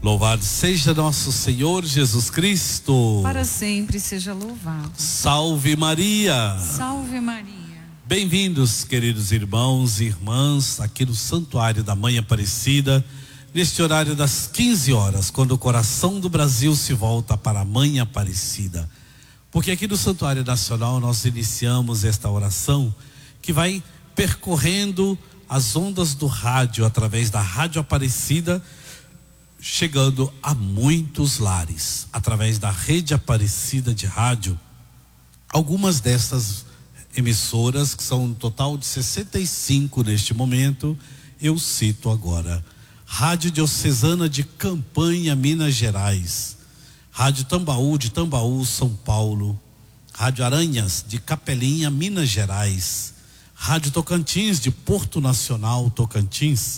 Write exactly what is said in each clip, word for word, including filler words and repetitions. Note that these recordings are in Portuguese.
Louvado seja nosso Senhor Jesus Cristo. Para sempre seja louvado. Salve Maria. Salve Maria. Bem-vindos, queridos irmãos e irmãs, aqui no Santuário da Mãe Aparecida, neste horário das quinze horas, quando o coração do Brasil se volta para a Mãe Aparecida. Porque aqui no Santuário Nacional nós iniciamos esta oração que vai percorrendo as ondas do rádio, através da Rádio Aparecida, chegando a muitos lares, através da Rede Aparecida de Rádio. Algumas dessas emissoras, que são um total de sessenta e cinco neste momento, eu cito agora: Rádio Diocesana de Campanha, Minas Gerais, Rádio Tambaú de Tambaú, São Paulo, Rádio Aranhas de Capelinha, Minas Gerais, Rádio Tocantins de Porto Nacional, Tocantins,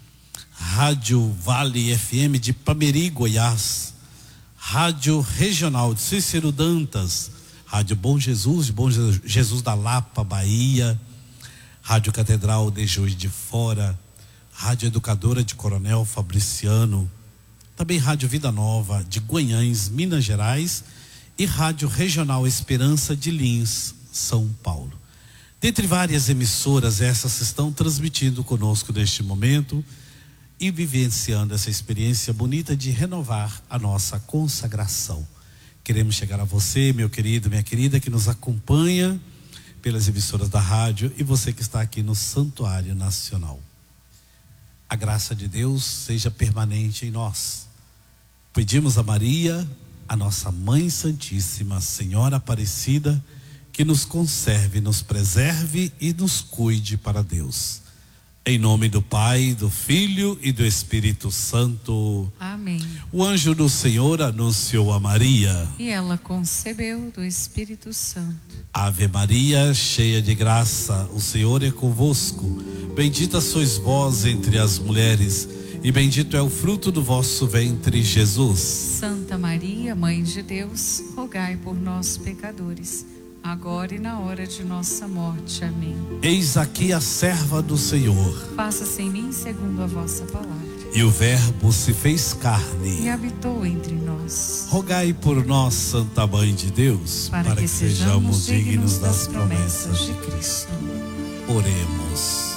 Rádio Vale F M de Pameri, Goiás, Rádio Regional de Cícero Dantas, Rádio Bom Jesus de Bom Jesus da Lapa, Bahia, Rádio Catedral de Juiz de Fora, Rádio Educadora de Coronel Fabriciano, também Rádio Vida Nova de Guanhães, Minas Gerais, e Rádio Regional Esperança de Lins, São Paulo. Dentre várias emissoras, essas estão transmitindo conosco neste momento e vivenciando essa experiência bonita de renovar a nossa consagração. Queremos chegar a você, meu querido, minha querida, que nos acompanha pelas emissoras da rádio, e você que está aqui no Santuário Nacional. A graça de Deus seja permanente em nós. Pedimos a Maria, a nossa Mãe Santíssima, Senhora Aparecida, que nos conserve, nos preserve e nos cuide para Deus. Em nome do Pai, do Filho e do Espírito Santo. Amém. O anjo do Senhor anunciou a Maria. E ela concebeu do Espírito Santo. Ave Maria, cheia de graça, o Senhor é convosco. Bendita sois vós entre as mulheres, e bendito é o fruto do vosso ventre, Jesus. Santa Maria, Mãe de Deus, rogai por nós, pecadores, agora e na hora de nossa morte. Amém. Eis aqui a serva do Senhor. Faça-se em mim segundo a vossa palavra. E o Verbo se fez carne E habitou entre nós. Rogai por nós, Santa Mãe de Deus, Para, para que, que sejamos dignos das promessas de Cristo. Oremos.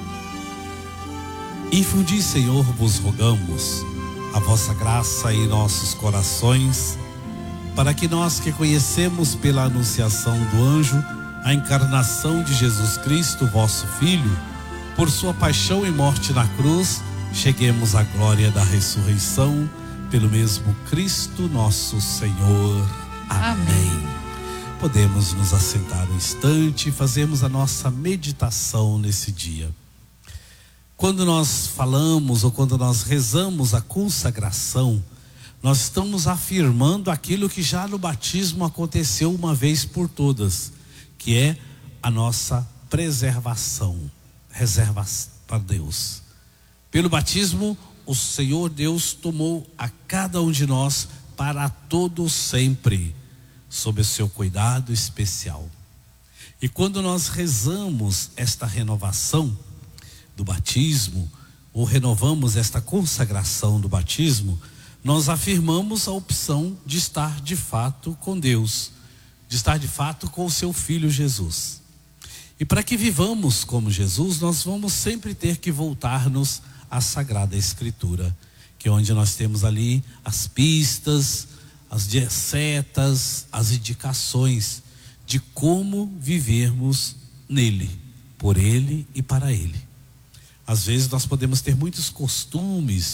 Infundi, Senhor, vos rogamos a vossa graça em nossos corações, para que nós que conhecemos pela anunciação do anjo a encarnação de Jesus Cristo, vosso Filho, por sua paixão e morte na cruz, cheguemos à glória da ressurreição, pelo mesmo Cristo nosso Senhor. Amém. Amém. Podemos nos assentar um instante e fazermos a nossa meditação nesse dia. Quando nós falamos ou quando nós rezamos a consagração, nós estamos afirmando aquilo que já no batismo aconteceu uma vez por todas, que é a nossa preservação, reserva para Deus. Pelo batismo, o Senhor Deus tomou a cada um de nós para todo sempre, sob o seu cuidado especial. E quando nós rezamos esta renovação do batismo, ou renovamos esta consagração do batismo, nós afirmamos a opção de estar de fato com Deus, de estar de fato com o seu Filho Jesus. E para que vivamos como Jesus, nós vamos sempre ter que voltar-nos à Sagrada Escritura, que é onde nós temos ali as pistas, as setas, as indicações de como vivermos nele, por ele e para ele. Às vezes nós podemos ter muitos costumes,